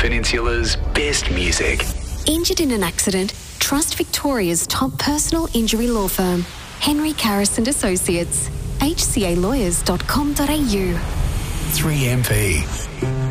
Peninsula's best music. Injured in an accident? Trust Victoria's top personal injury law firm, Henry Karras and Associates, hcalawyers.com.au. 3MP.